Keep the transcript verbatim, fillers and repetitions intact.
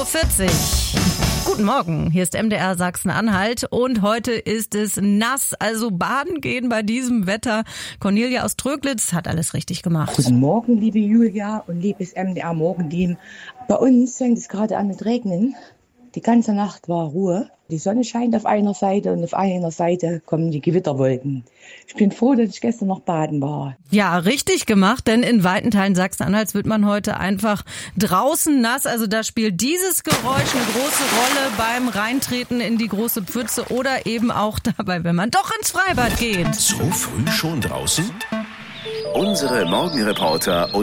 Uhr vierzig. Guten Morgen, hier ist M D R Sachsen-Anhalt und heute ist es nass, also baden gehen bei diesem Wetter. Cornelia aus Tröglitz hat alles richtig gemacht. Guten Morgen, liebe Julia und liebes M D R Morgenteam. Bei uns fängt es gerade an mit Regnen. Die ganze Nacht war Ruhe. Die Sonne scheint auf einer Seite und auf einer Seite kommen die Gewitterwolken. Ich bin froh, dass ich gestern noch baden war. Ja, richtig gemacht, denn in weiten Teilen Sachsen-Anhalts wird man heute einfach draußen nass. Also da spielt dieses Geräusch eine große Rolle beim Reintreten in die große Pfütze oder eben auch dabei, wenn man doch ins Freibad geht. So früh schon draußen? Unsere Morgenreporter und